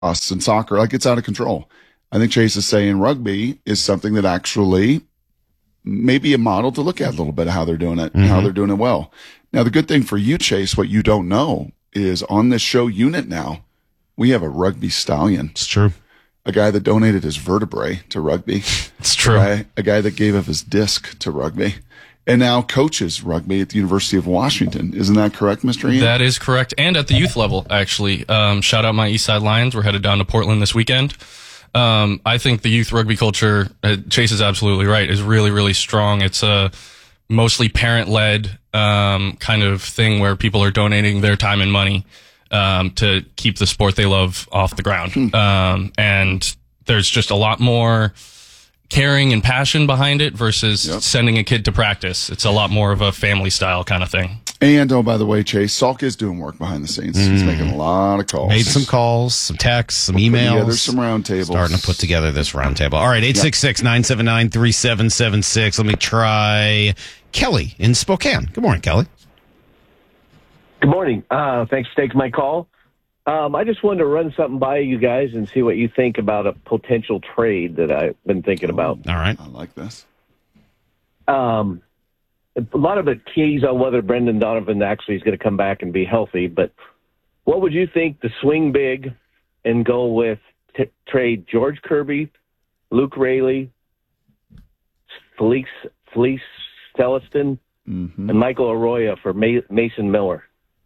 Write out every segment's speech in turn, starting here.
lacrosse and soccer, like it's out of control. I think Chase is saying rugby is something that actually may be a model to look at a little bit of how they're doing it and how they're doing it well. Now, the good thing for you, Chase, what you don't know is on this show unit now, we have a rugby stallion. It's true. A guy that donated his vertebrae to rugby. It's true. A guy that gave up his disc to rugby. And now coaches rugby at the University of Washington. Isn't that correct, Mr. Ian? That is correct. And at the youth level, actually. Shout out my Eastside Lions. We're headed down to Portland this weekend. I think the youth rugby culture, Chase is absolutely right, is really, really strong. It's a mostly parent-led kind of thing where people are donating their time and money to keep the sport they love off the ground. And there's just a lot more caring and passion behind it versus sending a kid to practice. It's a lot more of a family style kind of thing. And, oh, by the way, Chase, Salk is doing work behind the scenes. He's making a lot of calls. Made some calls, some texts, some emails. There's some roundtables. Starting to put together this roundtable. All right, 866-979-3776. Let me try Kelly in Spokane. Good morning, Kelly. Good morning. Thanks for taking my call. I just wanted to run something by you guys and see what you think about a potential trade that I've been thinking about. All right. I like this. A lot of it keys on whether Brendan Donovan actually is going to come back and be healthy, but what would you think to swing big and go with trade George Kirby, Luke Raley, Felice Stelliston, and Michael Arroyo for Mason Miller?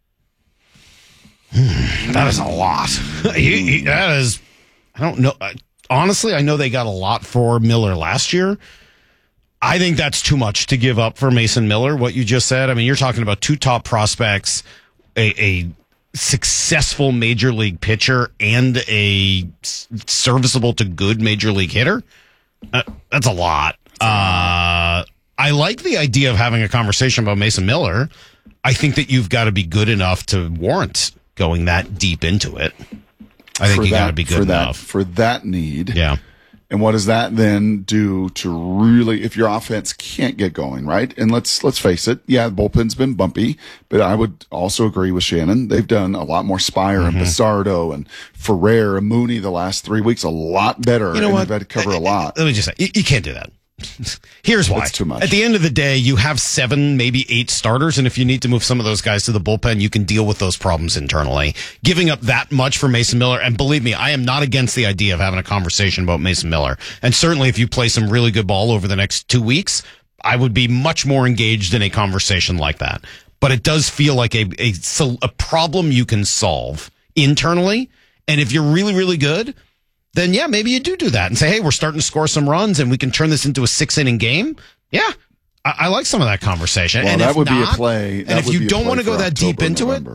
That is a lot. That is, I don't know. Honestly, I know they got a lot for Miller last year. I think that's too much to give up for Mason Miller, what you just said. I mean, you're talking about two top prospects, a successful major league pitcher, and a serviceable to good major league hitter. That's a lot. I like the idea of having a conversation about Mason Miller. I think that you've got to be good enough to warrant going that deep into it. I think you got to be good enough. For that need. Yeah. And what does that then do to really, if your offense can't get going, right? And let's face it, the bullpen's been bumpy, but I would also agree with Shannon. They've done a lot more Spire and Pissardo and Ferrer and Mooney the last 3 weeks, a lot better. You know what? They've had to cover a lot. Let me just say, you can't do that. Here's why. That's too much. At the end of the day, you have 7, maybe 8 starters, and if you need to move some of those guys to the bullpen, you can deal with those problems internally. Giving up that much for Mason Miller, and believe me, I am not against the idea of having a conversation about Mason Miller. And certainly if you play some really good ball over the next 2 weeks, I would be much more engaged in a conversation like that. But it does feel like a problem you can solve internally, and if you're really, really good, then yeah, maybe you do that and say, hey, we're starting to score some runs and we can turn this into a 6-inning game. Yeah, I like some of that conversation. Well, and that if would not, be a play. And if you don't want to go that deep into it,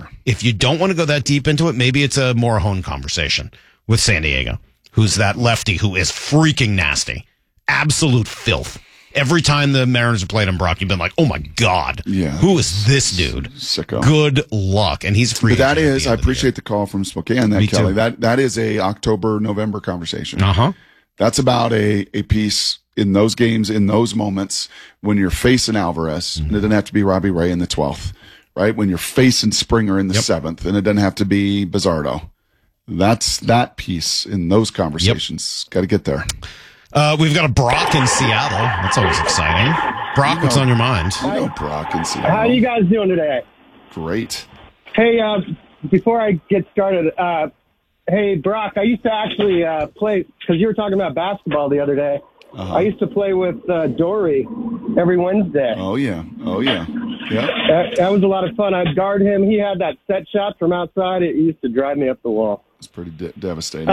maybe it's a Morahone conversation with San Diego, who's that lefty who is freaking nasty. Absolute filth. Every time the Mariners have played him, Brock, you've been like, oh my God, who is this dude? Sicko. Good luck. And he's free. But that is, I appreciate the call from Spokane, Kelly. Too. That is a October-November conversation. Uh-huh. That's about a piece in those games, in those moments when you're facing Alvarez, and it doesn't have to be Robbie Ray in the 12th, right? When you're facing Springer in the 7th, and it doesn't have to be Bizzardo. That's that piece in those conversations. Got to get there. We've got a Brock in Seattle. That's always exciting. Brock, what's on your mind? Brock in Seattle. How are you guys doing today? Great. Hey, before I get started, hey, Brock, I used to actually play, because you were talking about basketball the other day. I used to play with Dory every Wednesday. Oh, yeah. Yeah. That was a lot of fun. I'd guard him. He had that set shot from outside. It used to drive me up the wall. It's pretty devastating,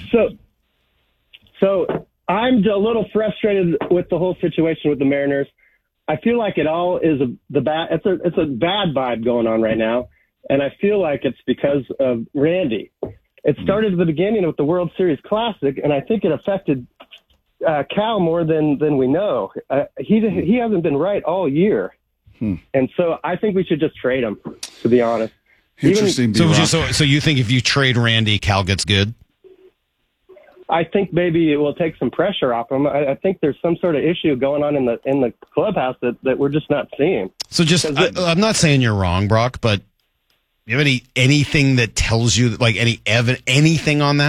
So I'm a little frustrated with the whole situation with the Mariners. I feel like it all is it's a bad vibe going on right now, and I feel like it's because of Randy. It started at the beginning with the World Series Classic, and I think it affected Cal more than we know. He hasn't been right all year, and so I think we should just trade him, to be honest. Interesting. So you think if you trade Randy, Cal gets good? I think maybe it will take some pressure off him. I think there's some sort of issue going on in the clubhouse that we're just not seeing. So I'm not saying you're wrong, Brock, but do you have anything that tells you, like anything on that?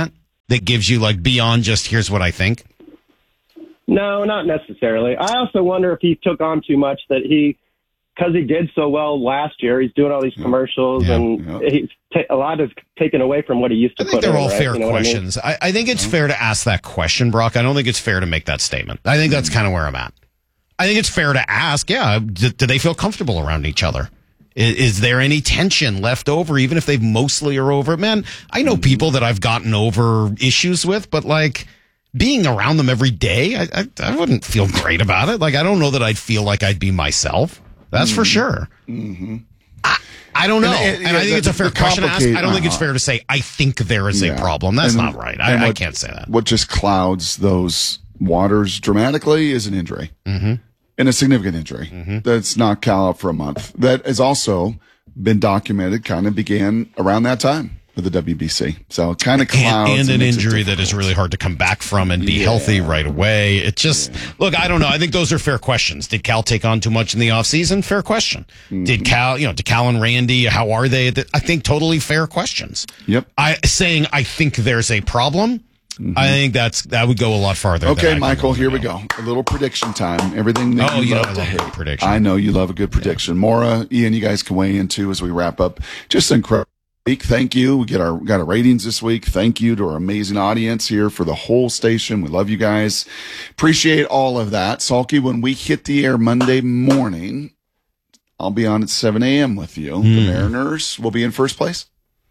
that gives you like beyond just here's what I think? No, not necessarily. I also wonder if he took on too much that because he did so well last year, he's doing all these commercials and he's a lot is taken away from what he used to I think put in. They're all right? fair You know questions. I think it's fair to ask that question, Brock. I don't think it's fair to make that statement. I think that's kind of where I'm at. I think it's fair to ask, do they feel comfortable around each other? Is there any tension left over, even if they mostly are over it? Man, I know people that I've gotten over issues with, but like being around them every day, I wouldn't feel great about it. Like, I don't know that I'd feel like I'd be myself. That's for sure. Mm-hmm. I don't know. And I think it's a fair question to ask. I don't think it's fair to say, I think there is a problem. That's not right. I can't say that. What just clouds those waters dramatically is an injury. Mm-hmm. And a significant injury that's knocked Cal out for a month. That has also been documented, kind of began around that time with the WBC. So it kind of clouds. And an injury that is really hard to come back from and be healthy right away. It just, look, I don't know. I think those are fair questions. Did Cal take on too much in the offseason? Fair question. Mm-hmm. Did Cal and Randy, how are they? I think totally fair questions. Yep. I think there's a problem. Mm-hmm. I think that would go a lot farther. Okay, Michael, here we go. A little prediction time. Everything that you love to hate. Prediction. I know you love a good prediction. Maura, Ian, you guys can weigh in too as we wrap up. Just an incredible week. Thank you. We got our ratings this week. Thank you to our amazing audience here for the whole station. We love you guys. Appreciate all of that. Salky, when we hit the air Monday morning, I'll be on at 7 a.m. with you. The Mariners will be in first place.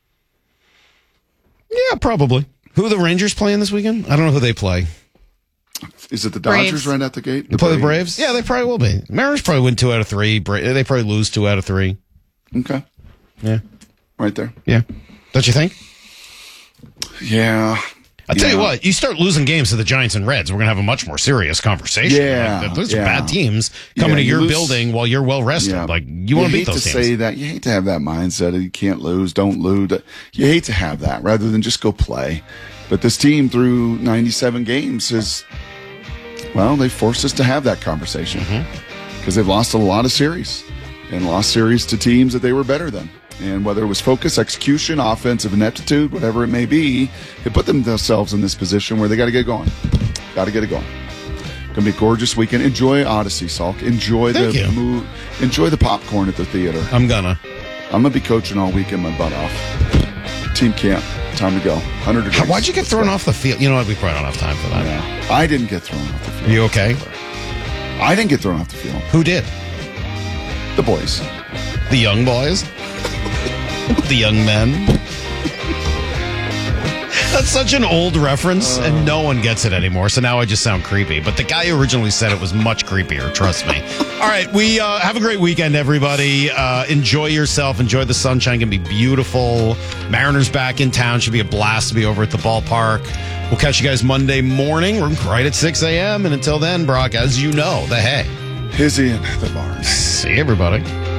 Yeah, probably. Who are the Rangers playing this weekend? I don't know who they play. Is it the Dodgers Braves. right at the gate? They play the Braves? Yeah, they probably will be. Mariners probably win 2 out of 3. They probably lose 2 out of 3. Okay. Yeah. Right there. Yeah. Don't you think? Yeah. I'll tell you what, you start losing games to the Giants and Reds, we're going to have a much more serious conversation. Yeah. Like, those are bad teams coming to your building while you're well rested. Yeah. Like, you want to beat those teams. You hate to say that. You hate to have that mindset of you can't lose, don't lose. You hate to have that rather than just go play. But this team through 97 games they forced us to have that conversation because they've lost a lot of series and lost series to teams that they were better than. And whether it was focus, execution, offensive ineptitude, whatever it may be, they put themselves in this position where they got to get going. Got to get it going. Going to be a gorgeous weekend. Enjoy Odyssey, Salk. Enjoy the popcorn at the theater. I'm going to be coaching all weekend my butt off. Team camp. Time to go. 100 degrees. Why'd you get thrown off the field? You know what? We probably don't have time for that. Yeah. I didn't get thrown off the field. Are you okay? I didn't get thrown off the field. Who did? The boys. The young boys? The young men? That's such an old reference, and no one gets it anymore, so now I just sound creepy. But the guy who originally said it was much creepier, trust me. All right, we have a great weekend, everybody. Enjoy yourself. Enjoy the sunshine. It can be beautiful. Mariners back in town. Should be a blast to be over at the ballpark. We'll catch you guys Monday morning. We're right at 6 a.m. And until then, Brock, as you know, the hay. His in the barn. See you, everybody.